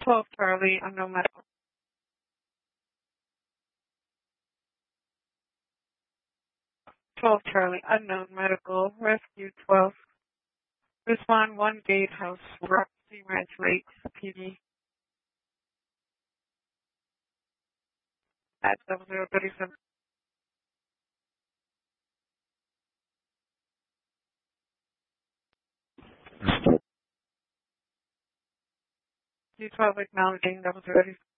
12 Charlie, unknown medical. 12 Charlie, unknown medical. Rescue 12. Respond 1 Gatehouse, Roxy Ranch Lake, PD. At 0037. Q12 acknowledging 0037.